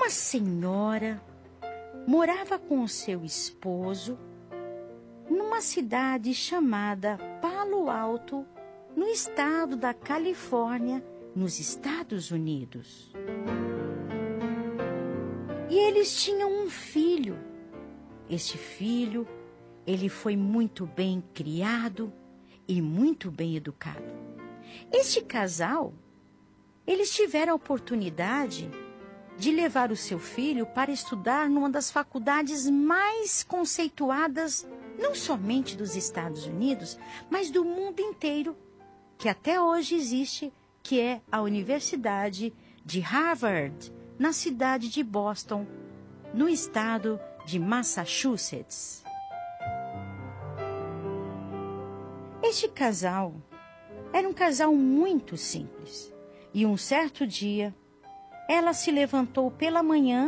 Uma senhora morava com o seu esposo numa cidade chamada Palo Alto, no estado da Califórnia, nos Estados Unidos. E eles tinham um filho. Este filho, ele foi muito bem criado e muito bem educado. Este casal, eles tiveram a oportunidade de levar o seu filho para estudar numa das faculdades mais conceituadas, não somente dos Estados Unidos, mas do mundo inteiro, que até hoje existe, que é a Universidade de Harvard, na cidade de Boston, no estado de Massachusetts. Este casal era um casal muito simples. E um certo dia, ela se levantou pela manhã,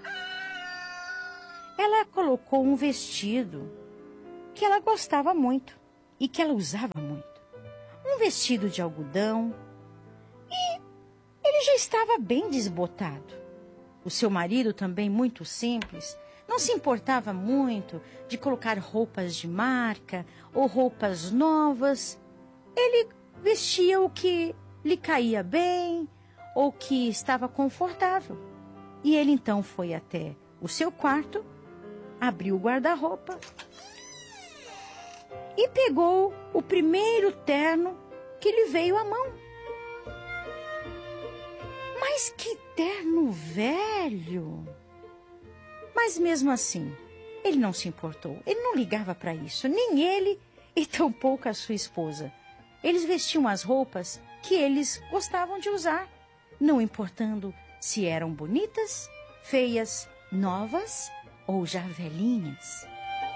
ela colocou um vestido que ela gostava muito e que ela usava muito. Um vestido de algodão, e ele já estava bem desbotado. O seu marido, também muito simples, não se importava muito de colocar roupas de marca ou roupas novas. Ele vestia o que lhe caía bem ou que estava confortável. E ele então foi até o seu quarto, abriu o guarda-roupa e pegou o primeiro terno que lhe veio à mão. Mas que terno velho! Mas mesmo assim, ele não se importou. Ele não ligava para isso, nem ele e tampouco a sua esposa. Eles vestiam as roupas que eles gostavam de usar, não importando se eram bonitas, feias, novas ou já velhinhas.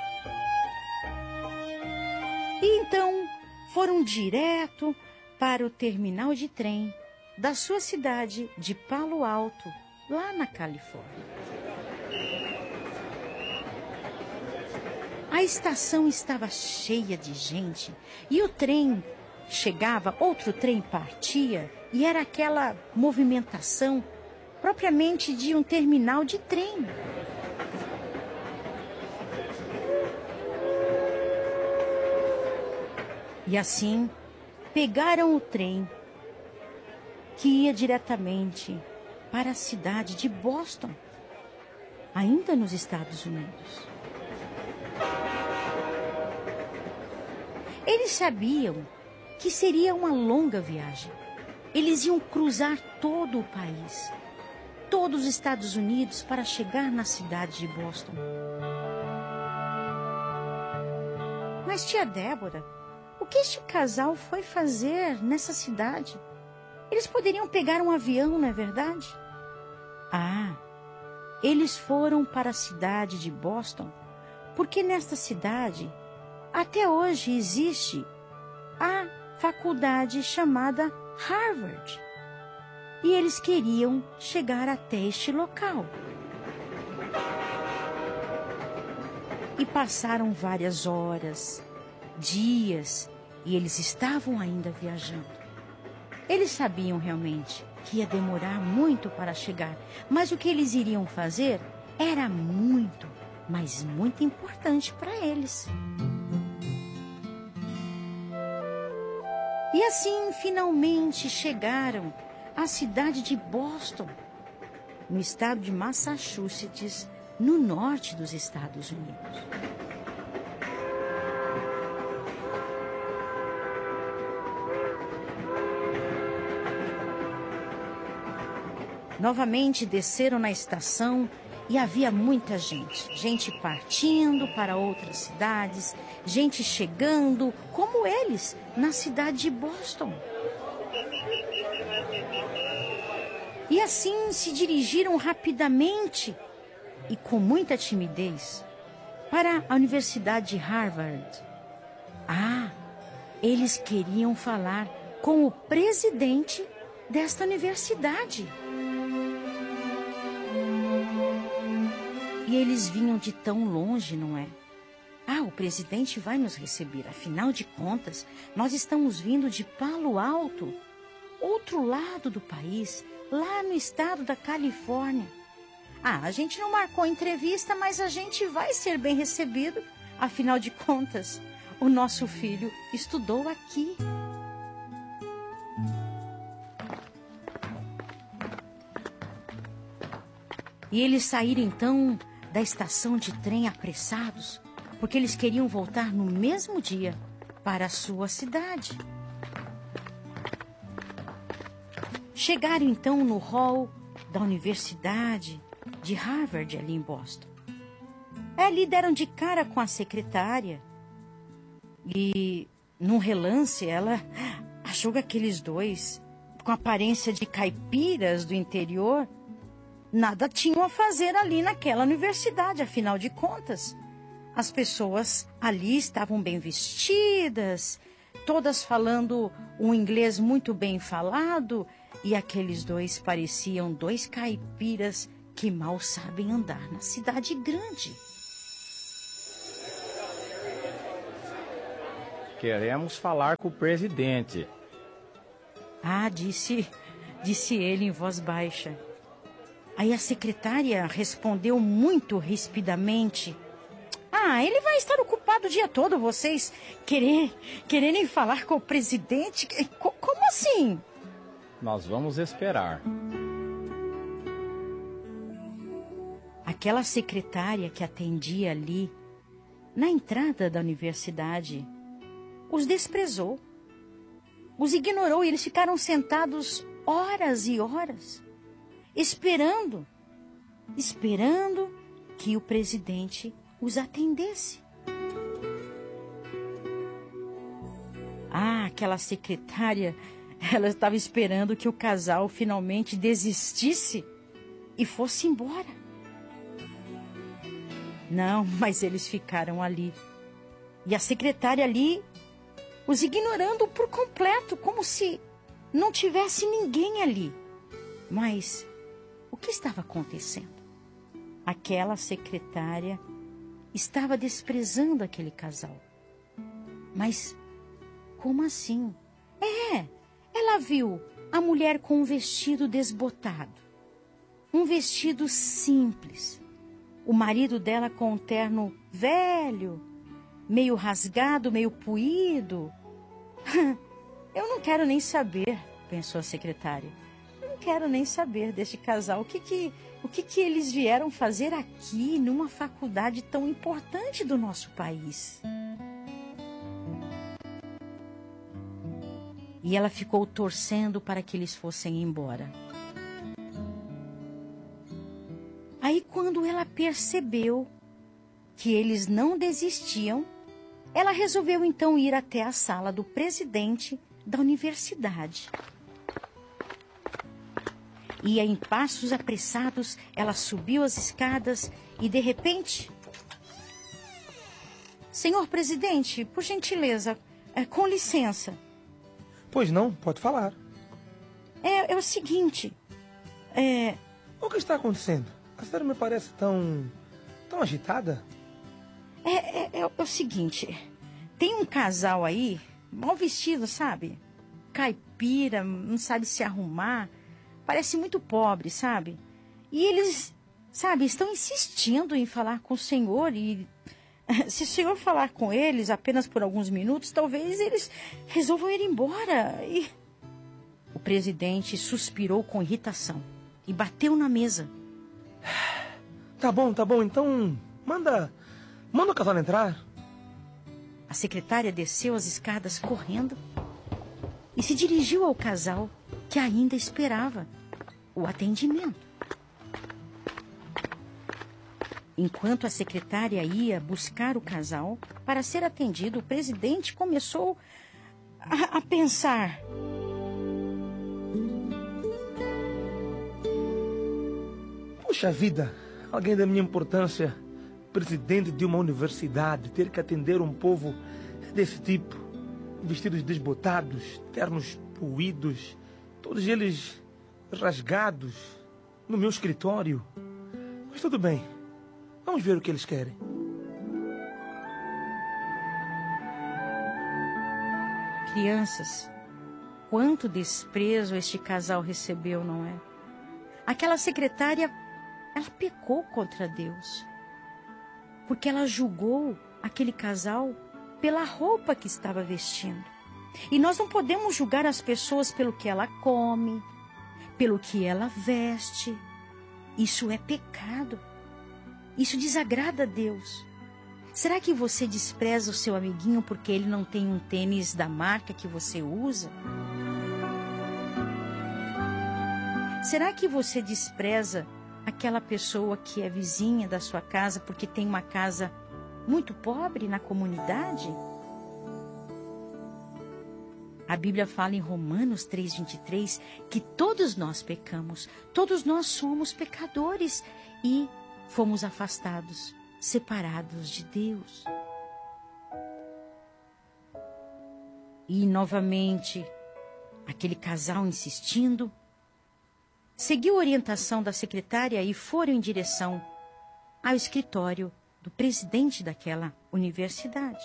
E então foram direto para o terminal de trem da sua cidade de Palo Alto, lá na Califórnia. A estação estava cheia de gente e o trem chegava, outro trem partia e era aquela movimentação propriamente de um terminal de trem. E assim, pegaram o trem que ia diretamente para a cidade de Boston, ainda nos Estados Unidos. Eles sabiam que seria uma longa viagem. Eles iam cruzar todo o país, todos os Estados Unidos, para chegar na cidade de Boston. Mas, tia Débora, o que este casal foi fazer nessa cidade? Eles poderiam pegar um avião, não é verdade? Ah, eles foram para a cidade de Boston, porque nesta cidade, até hoje existe a faculdade chamada Harvard. E eles queriam chegar até este local. E passaram várias horas, dias, e eles estavam ainda viajando. Eles sabiam realmente que ia demorar muito para chegar, mas o que eles iriam fazer era muito, mas muito importante para eles. E assim, finalmente chegaram à cidade de Boston, no estado de Massachusetts, no norte dos Estados Unidos. Novamente desceram na estação e havia muita gente. Gente partindo para outras cidades, gente chegando, como eles, na cidade de Boston. E assim se dirigiram rapidamente e com muita timidez para a Universidade de Harvard. Ah, eles queriam falar com o presidente desta universidade. E eles vinham de tão longe, não é? Ah, o presidente vai nos receber. Afinal de contas, nós estamos vindo de Palo Alto, outro lado do país, lá no estado da Califórnia. A gente não marcou entrevista, mas a gente vai ser bem recebido. Afinal de contas, o nosso filho estudou aqui. E eles saíram então da estação de trem apressados, porque eles queriam voltar no mesmo dia para a sua cidade. Chegaram então no hall da Universidade de Harvard, ali em Boston. Ali deram de cara com a secretária e, num relance, ela achou que aqueles dois, com aparência de caipiras do interior, nada tinham a fazer ali naquela universidade. Afinal de contas, as pessoas ali estavam bem vestidas, todas falando um inglês muito bem falado, e aqueles dois pareciam dois caipiras que mal sabem andar na cidade grande. Queremos falar com o presidente. Disse ele em voz baixa. Aí a secretária respondeu muito rispidamente. Ele vai estar ocupado o dia todo, vocês quererem falar com o presidente? Como assim? Nós vamos esperar. Aquela secretária que atendia ali, na entrada da universidade, os desprezou, os ignorou e eles ficaram sentados horas e horas, esperando que o presidente os atendesse. Aquela secretária, ela estava esperando que o casal finalmente desistisse e fosse embora. Não, mas eles ficaram ali. E a secretária ali, os ignorando por completo, como se não tivesse ninguém ali. Mas o que estava acontecendo? Aquela secretária estava desprezando aquele casal. Mas como assim? Ela viu a mulher com um vestido desbotado, um vestido simples. O marido dela com um terno velho, meio rasgado, meio puído. Eu não quero nem saber, pensou a secretária. Eu não quero nem saber deste casal. O que eles vieram fazer aqui, numa faculdade tão importante do nosso país? E ela ficou torcendo para que eles fossem embora. Aí, quando ela percebeu que eles não desistiam, ela resolveu então ir até a sala do presidente da universidade. E em passos apressados, ela subiu as escadas e, de repente... Senhor presidente, por gentileza, com licença. Pois não, pode falar. É o seguinte... O que está acontecendo? A senhora me parece tão agitada. É o seguinte, tem um casal aí, mal vestido, sabe? Caipira, não sabe se arrumar, parece muito pobre, sabe? E eles, sabe, estão insistindo em falar com o senhor e se o senhor falar com eles apenas por alguns minutos, talvez eles resolvam ir embora. E o presidente suspirou com irritação e bateu na mesa. Tá bom, então manda o casal entrar. A secretária desceu as escadas correndo e se dirigiu ao casal que ainda esperava o atendimento. Enquanto a secretária ia buscar o casal para ser atendido, o presidente começou a pensar. Puxa vida, alguém da minha importância, presidente de uma universidade, ter que atender um povo desse tipo, vestidos desbotados, ternos puídos, todos eles rasgados, no meu escritório. Mas tudo bem, vamos ver o que eles querem. Crianças, quanto desprezo este casal recebeu, não é? Aquela secretária ela pecou contra Deus. Porque ela julgou aquele casal pela roupa que estava vestindo. E nós não podemos julgar as pessoas pelo que ela come, pelo que ela veste. Isso é pecado. Isso desagrada a Deus. Será que você despreza o seu amiguinho porque ele não tem um tênis da marca que você usa? Será que você despreza aquela pessoa que é vizinha da sua casa porque tem uma casa muito pobre na comunidade? A Bíblia fala em Romanos 3:23 que todos nós pecamos, todos nós somos pecadores e fomos afastados, separados de Deus. E novamente, aquele casal insistindo, seguiu a orientação da secretária e foram em direção ao escritório do presidente daquela universidade.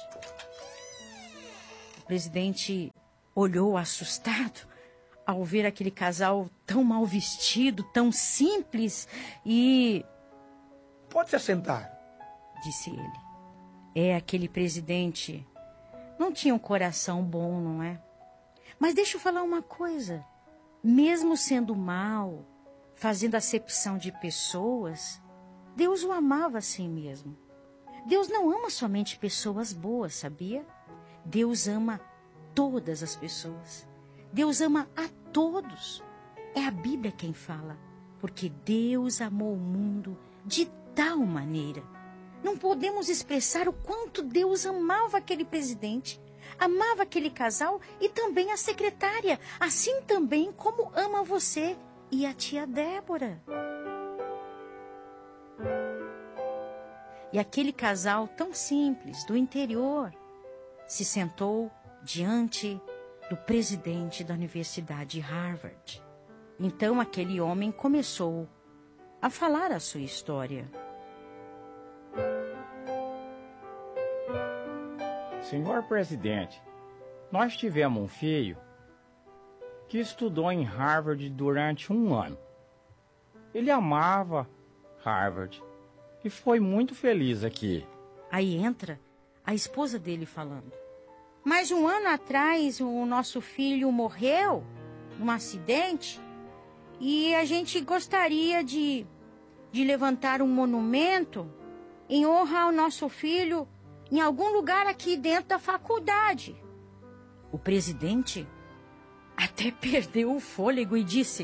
O presidente olhou assustado ao ver aquele casal tão mal vestido, tão simples Pode se assentar, disse ele. Aquele presidente não tinha um coração bom, não é? Mas deixa eu falar uma coisa. Mesmo sendo mal, fazendo acepção de pessoas, Deus o amava assim mesmo. Deus não ama somente pessoas boas, sabia? Deus ama todas as pessoas. Deus ama a todos. É a Bíblia quem fala. Porque Deus amou o mundo de tal maneira. Não podemos expressar o quanto Deus amava aquele presidente, amava aquele casal e também a secretária, assim também como ama você e a tia Débora. E aquele casal tão simples, do interior, se sentou diante do presidente da Universidade Harvard. Então aquele homem começou a falar a sua história. Senhor presidente, nós tivemos um filho que estudou em Harvard durante 1 ano. Ele amava Harvard e foi muito feliz aqui. Aí entra a esposa dele falando. Mas 1 ano atrás o nosso filho morreu num acidente e a gente gostaria de levantar um monumento em honra ao nosso filho em algum lugar aqui dentro da faculdade. O presidente até perdeu o fôlego e disse: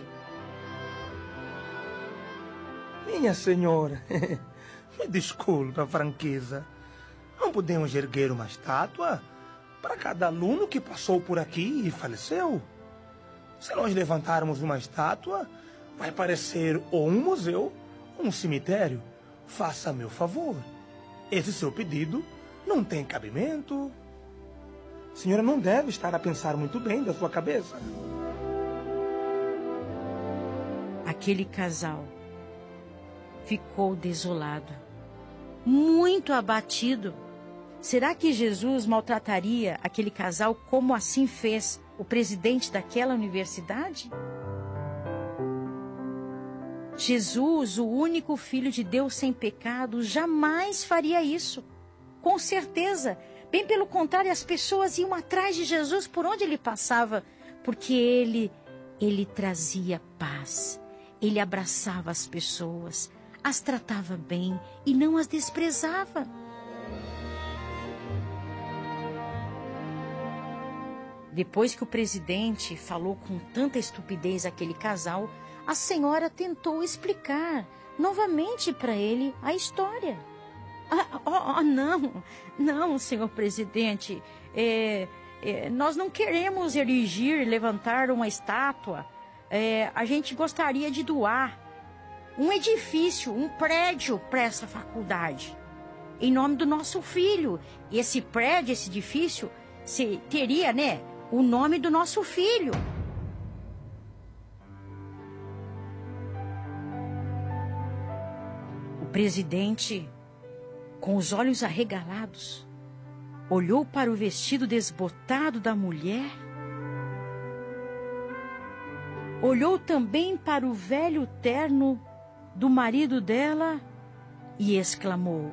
Minha senhora, me desculpe a franqueza. Não podemos erguer uma estátua para cada aluno que passou por aqui e faleceu? Se nós levantarmos uma estátua, vai parecer ou um museu ou um cemitério. Faça meu favor. Esse seu pedido não tem cabimento. A senhora não deve estar a pensar muito bem da sua cabeça. Aquele casal ficou desolado, muito abatido. Será que Jesus maltrataria aquele casal como assim fez o presidente daquela universidade? Jesus, o único Filho de Deus sem pecado, jamais faria isso. Com certeza. Bem pelo contrário, as pessoas iam atrás de Jesus por onde ele passava, porque ele trazia paz. Ele abraçava as pessoas, as tratava bem e não as desprezava. Depois que o presidente falou com tanta estupidez àquele casal, a senhora tentou explicar novamente para ele a história. Não, senhor presidente. Nós não queremos levantar uma estátua. A gente gostaria de doar um edifício, um prédio para essa faculdade, em nome do nosso filho. Esse prédio, esse edifício, teria, o nome do nosso filho. O presidente, com os olhos arregalados, olhou para o vestido desbotado da mulher, olhou também para o velho terno do marido dela e exclamou: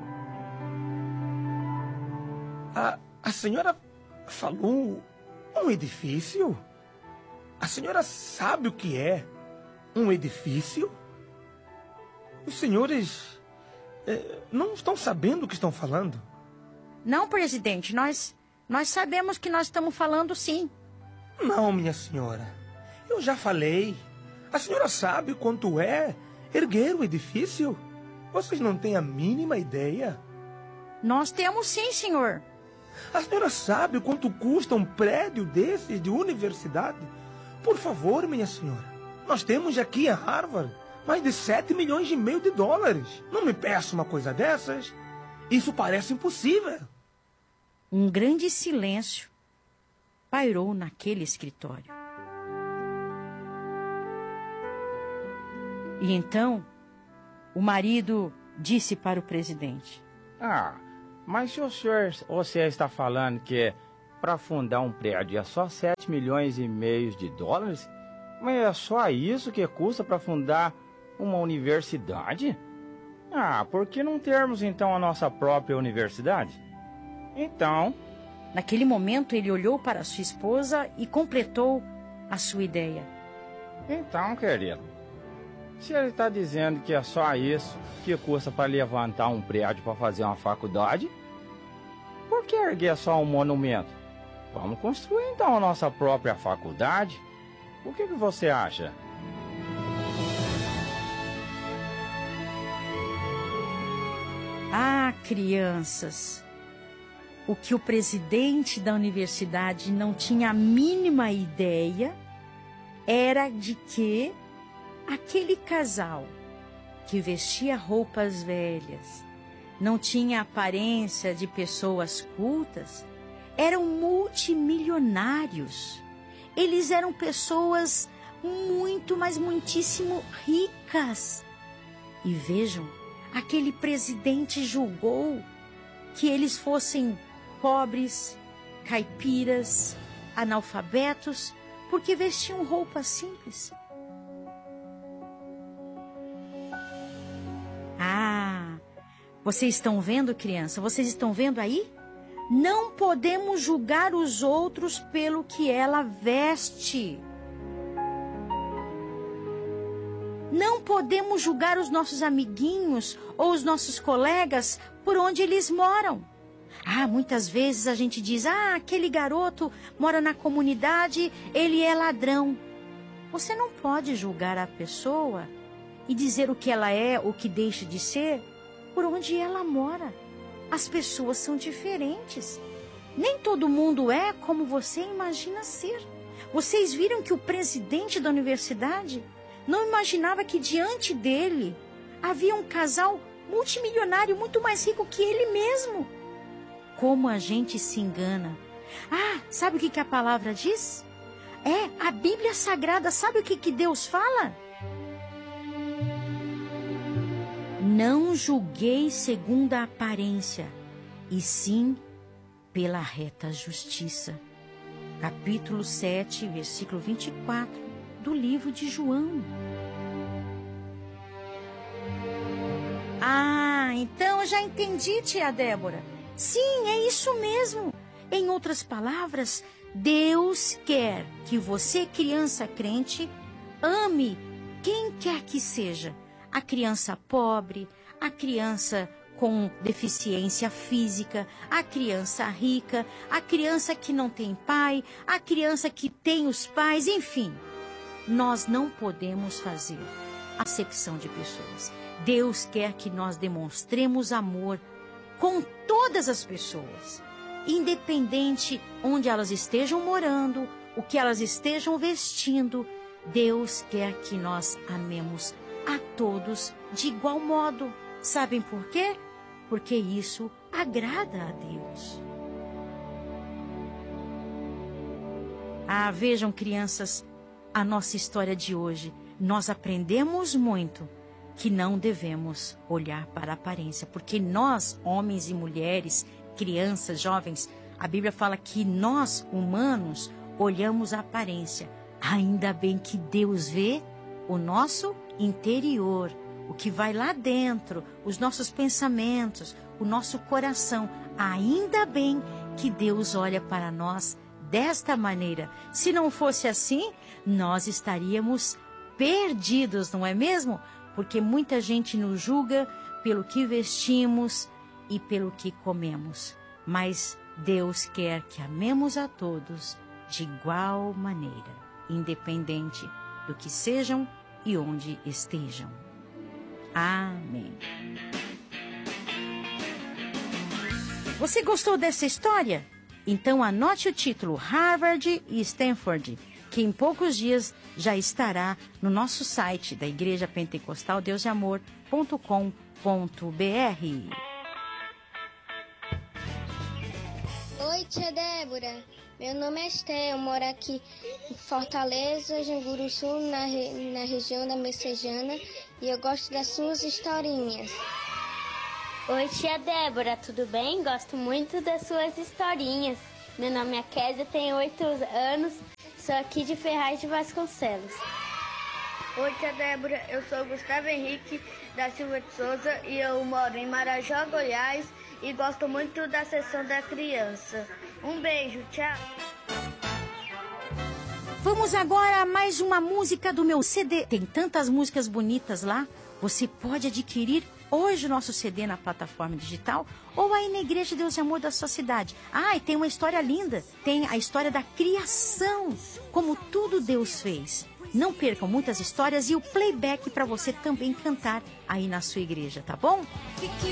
A senhora falou um edifício? A senhora sabe o que é um edifício? Os senhores não estão sabendo o que estão falando? Não, presidente, nós sabemos que nós estamos falando sim. Não, minha senhora. Eu já falei. A senhora sabe quanto é erguer o edifício? Vocês não têm a mínima ideia? Nós temos sim, senhor. A senhora sabe quanto custa um prédio desses de universidade? Por favor, minha senhora. Nós temos aqui em Harvard mais de 7 milhões e meio de dólares. Não me peça uma coisa dessas. Isso parece impossível. Um grande silêncio pairou naquele escritório. E então, o marido disse para o presidente: Mas se você está falando que para fundar um prédio é só 7 milhões e meio de dólares, mas é só isso que custa para fundar uma universidade? Por que não termos então a nossa própria universidade? Então... Naquele momento ele olhou para sua esposa e completou a sua ideia. Então, querido, se ele está dizendo que é só isso que custa para levantar um prédio para fazer uma faculdade, por que erguer só um monumento? Vamos construir então a nossa própria faculdade? O que você acha? Crianças, o que o presidente da universidade não tinha a mínima ideia era de que aquele casal que vestia roupas velhas, não tinha aparência de pessoas cultas, eram multimilionários. Eles eram pessoas muito, mas muitíssimo ricas. E vejam, aquele presidente julgou que eles fossem pobres, caipiras, analfabetos, porque vestiam roupas simples. Vocês estão vendo, criança? Vocês estão vendo aí? Não podemos julgar os outros pelo que ela veste. Não podemos julgar os nossos amiguinhos ou os nossos colegas por onde eles moram. Muitas vezes a gente diz, aquele garoto mora na comunidade, ele é ladrão. Você não pode julgar a pessoa e dizer o que ela é, o que deixa de ser, por onde ela mora. As pessoas são diferentes. Nem todo mundo é como você imagina ser. Vocês viram que o presidente da universidade não imaginava que diante dele havia um casal multimilionário muito mais rico que ele mesmo. Como a gente se engana. Sabe o que a palavra diz? A Bíblia Sagrada, sabe o que Deus fala? Não julguei segundo a aparência, e sim pela reta justiça. Capítulo 7, versículo 24 do livro de João. Então eu já entendi, tia Débora. Sim, é isso mesmo. Em outras palavras, Deus quer que você, criança crente, ame quem quer que seja. A criança pobre, a criança com deficiência física, a criança rica, a criança que não tem pai, a criança que tem os pais, enfim. Nós não podemos fazer acepção de pessoas. Deus quer que nós demonstremos amor com todas as pessoas, independente onde elas estejam morando, o que elas estejam vestindo. Deus quer que nós amemos a todos de igual modo. Sabem por quê? Porque isso agrada a Deus. Vejam, crianças, a nossa história de hoje. Nós aprendemos muito que não devemos olhar para a aparência, porque nós, homens e mulheres, crianças, jovens, a Bíblia fala que nós, humanos, olhamos a aparência. Ainda bem que Deus vê o nosso interior, o que vai lá dentro, os nossos pensamentos, o nosso coração. Ainda bem que Deus olha para nós desta maneira. Se não fosse assim, nós estaríamos perdidos, não é mesmo? Porque muita gente nos julga pelo que vestimos e pelo que comemos. Mas Deus quer que amemos a todos de igual maneira, independente do que sejam e onde estejam. Amém. Você gostou dessa história? Então anote o título Harvard e Stanford, que em poucos dias já estará no nosso site da Igreja Pentecostal deusdeamor.com.br. Oi, tia Débora. Meu nome é Esté, eu moro aqui em Fortaleza, Janguruçu, na região da Messejana, e eu gosto das suas historinhas. Oi, tia Débora, tudo bem? Gosto muito das suas historinhas. Meu nome é Kézia, tenho 8 anos, sou aqui de Ferraz de Vasconcelos. Oi, tia Débora, eu sou Gustavo Henrique da Silva de Souza e eu moro em Marajó, Goiás, e gosto muito da Sessão da Criança. Um beijo, tchau. Vamos agora a mais uma música do meu CD. Tem tantas músicas bonitas lá. Você pode adquirir hoje o nosso CD na plataforma digital ou aí na Igreja Deus de Amor da sua cidade. E tem uma história linda. Tem a história da criação, como tudo Deus fez. Não percam muitas histórias e o playback para você também cantar aí na sua igreja, tá bom?